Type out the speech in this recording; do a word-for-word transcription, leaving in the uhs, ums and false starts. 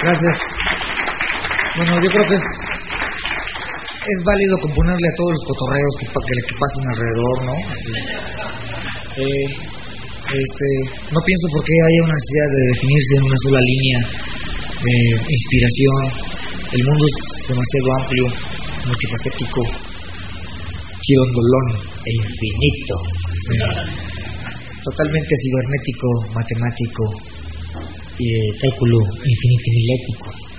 Gracias. Bueno, yo creo que es, es válido componerle a todos los cotorreos que, que, que pasen alrededor, ¿no? Así. Eh, este, no pienso por qué haya una necesidad de definirse en una sola línea de inspiración. El mundo es demasiado amplio, multifacético, girondolón e infinito. Eh, totalmente cibernético, matemático y eh, cálculo infinitimilético.